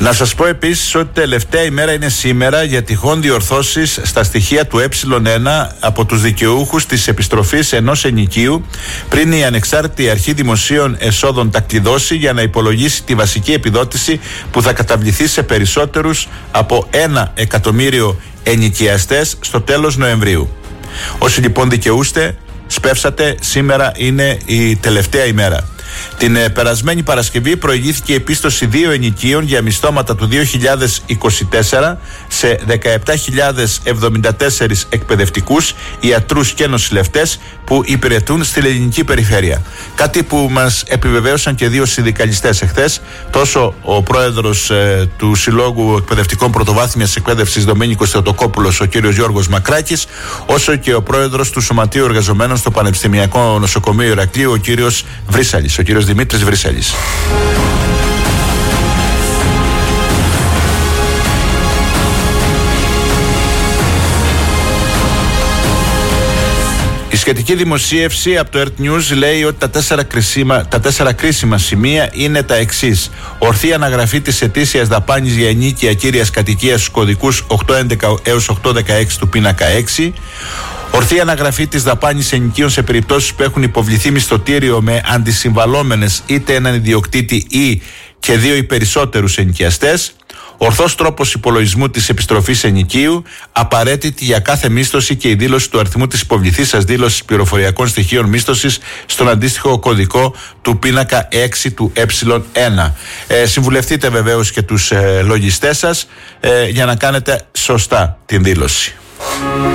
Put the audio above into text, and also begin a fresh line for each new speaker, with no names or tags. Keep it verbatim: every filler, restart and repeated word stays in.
Να σας πω επίσης ότι τελευταία ημέρα είναι σήμερα για τυχόν διορθώσεις στα στοιχεία του ε ένα από τους δικαιούχους της επιστροφής ενός ενοικίου πριν η Ανεξάρτητη Αρχή Δημοσίων Εσόδων τα κλειδώσει για να υπολογίσει τη βασική επιδότηση που θα καταβληθεί σε περισσότερους από ένα εκατομμύριο ενοικιαστές στο τέλος Νοεμβρίου. Όσοι λοιπόν δικαιούστε, σπεύσατε, σήμερα είναι η τελευταία ημέρα. Την ε, περασμένη Παρασκευή προηγήθηκε η επίστοση δύο ενοικίων για μισθώματα του δύο χιλιάδες είκοσι τέσσερα σε δεκαεπτά χιλιάδες εβδομήντα τέσσερις εκπαιδευτικούς, ιατρούς και νοσηλευτές που υπηρετούν στην ελληνική περιφέρεια. Κάτι που μας επιβεβαίωσαν και δύο συνδικαλιστές εχθές, τόσο ο πρόεδρος ε, του Συλλόγου Εκπαιδευτικών Πρωτοβάθμιας Εκπαίδευσης Δομήνικος Θεοτοκόπουλος, ο κύριος Γιώργος Μακράκης, όσο και ο πρόεδρος του Σωματείου Εργαζομένων στο Πανεπιστημιακό Νοσοκομείο Ηρακλείου, ο κύριος Βρύσαλης, ο κύριος Δημήτρης Βρύσαλης. Η σχετική δημοσίευση από το Earth News λέει ότι τα τέσσερα, κρίσιμα, τα τέσσερα κρίσιμα σημεία είναι τα εξής. Ορθή αναγραφή της ετήσιας δαπάνης για ενίκεια κύριας κατοικίας στους κωδικούς οκτακόσια έντεκα έως οκτακόσια δεκαέξι του πίνακα έξι. Ορθή αναγραφή της δαπάνης ενοικίων σε περιπτώσεις που έχουν υποβληθεί μισθωτήριο με αντισυμβαλόμενες είτε έναν ιδιοκτήτη ή και δύο ή περισσότερους ενοικιαστές. Ορθός τρόπος υπολογισμού της επιστροφής ενοικίου, απαραίτητη για κάθε μίσθωση και η δήλωση του αριθμού της υποβληθήσας δήλωσης πληροφοριακών στοιχείων μίσθωσης στον αντίστοιχο κωδικό του πίνακα έξι του ε ένα. Ε, συμβουλευτείτε βεβαίως και τους ε, λογιστές σας ε, για να κάνετε σωστά την δήλωση.